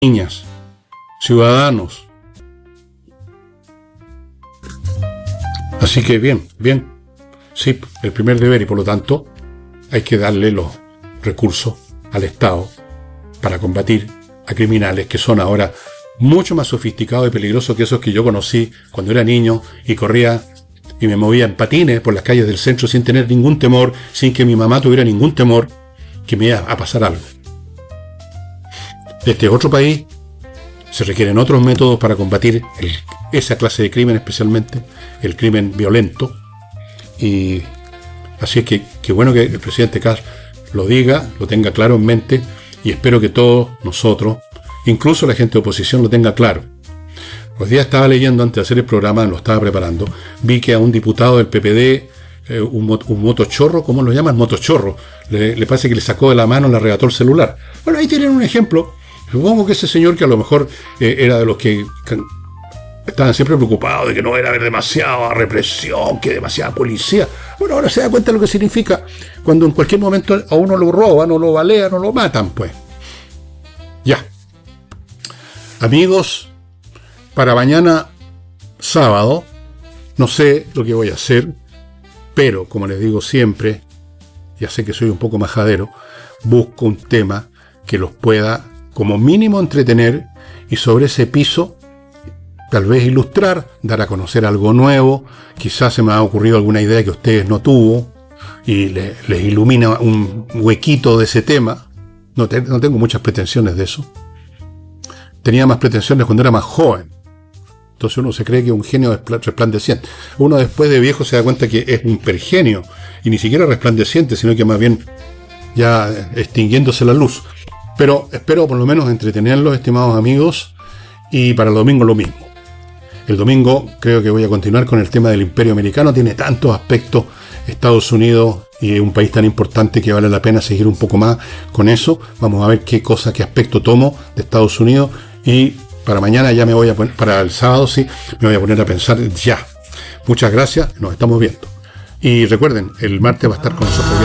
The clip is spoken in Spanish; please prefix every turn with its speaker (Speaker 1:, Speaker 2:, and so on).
Speaker 1: niñas, ciudadanos. Así que bien, sí, el primer deber, y por lo tanto hay que darle los recursos al Estado para combatir a criminales que son ahora mucho más sofisticados y peligrosos que esos que yo conocí cuando era niño y corría y me movía en patines por las calles del centro sin tener ningún temor, sin que mi mamá tuviera ningún temor que me iba a pasar algo. Este es otro país, se requieren otros métodos para combatir esa clase de crimen, especialmente el crimen violento. Y así es que qué bueno que el presidente Kast lo diga, lo tenga claro en mente, y espero que todos nosotros, incluso la gente de oposición, lo tenga claro. Los días estaba leyendo antes de hacer el programa, lo estaba preparando, vi que a un diputado del PPD, un motochorro, ¿cómo lo llaman? Motochorro, le parece que le sacó de la mano, le arrebató el celular. Bueno, ahí tienen un ejemplo. Supongo que ese señor, que a lo mejor era de los que estaban siempre preocupados de que no era haber demasiada represión, que demasiada policía. Bueno, ahora se da cuenta de lo que significa cuando en cualquier momento a uno lo roban, o lo balean, o lo matan, pues. Ya. Amigos, para mañana sábado, no sé lo que voy a hacer, pero como les digo siempre, ya sé que soy un poco majadero, busco un tema que los pueda como mínimo entretener, y sobre ese piso tal vez ilustrar, dar a conocer algo nuevo. Quizás se me ha ocurrido alguna idea que ustedes no tuvo y les ilumina un huequito de ese tema. No tengo muchas pretensiones de eso. Tenía más pretensiones cuando era más joven. Entonces uno se cree que es un genio resplandeciente. Uno después de viejo se da cuenta que es un pergenio, y ni siquiera resplandeciente, sino que más bien ya extinguiéndose la luz. Pero espero por lo menos entretenerlos, estimados amigos, y para el domingo lo mismo. El domingo creo que voy a continuar con el tema del imperio americano. Tiene tantos aspectos Estados Unidos, y es un país tan importante que vale la pena seguir un poco más con eso. Vamos a ver qué aspecto tomo de Estados Unidos, y para mañana ya me voy a poner, para el sábado sí, me voy a poner a pensar ya. Muchas gracias, nos estamos viendo. Y recuerden, el martes va a estar con nosotros